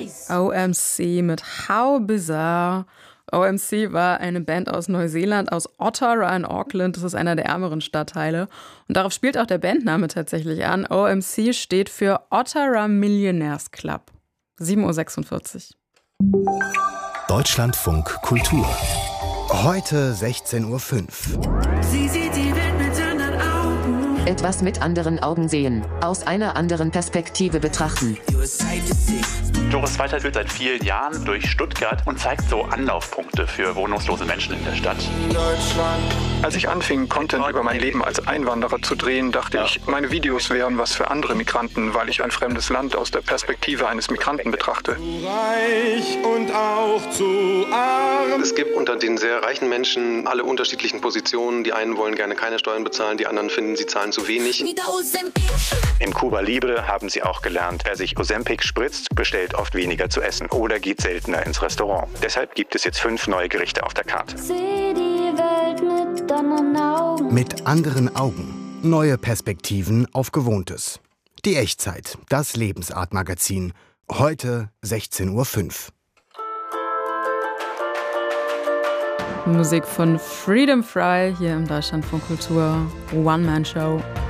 OMC mit How Bizarre. OMC war eine Band aus Neuseeland, aus Ottawa in Auckland. Das ist einer der ärmeren Stadtteile. Und darauf spielt auch der Bandname tatsächlich an. OMC steht für Ottawa Millionaires Club. 7:46 Uhr. Deutschlandfunk Kultur. Heute 16:05 Uhr. Sie sieht die Welt mit anderen Augen. Etwas mit anderen Augen sehen, aus einer anderen Perspektive betrachten. Doris Walter führt seit vielen Jahren durch Stuttgart und zeigt so Anlaufpunkte für wohnungslose Menschen in der Stadt. Als ich anfing, Content über mein Leben als Einwanderer zu drehen, dachte ich, meine Videos wären was für andere Migranten, weil ich ein fremdes Land aus der Perspektive eines Migranten betrachte. Reich und auch zu arm. Es gibt unter den sehr reichen Menschen alle unterschiedlichen Positionen. Die einen wollen gerne keine Steuern bezahlen, die anderen finden, sie zahlen zu wenig. Im Cuba Libre haben sie auch gelernt, wer sich Ozempic spritzt, bestellt oft weniger zu essen oder geht seltener ins Restaurant. Deshalb gibt es jetzt 5 neue Gerichte auf der Karte. Seh die Welt mit anderen Augen. Mit anderen Augen. Neue Perspektiven auf Gewohntes. Die Echtzeit, das Lebensart-Magazin. Heute 16:05 Uhr. Musik von Freedom Fry hier im Deutschlandfunk Kultur One-Man-Show.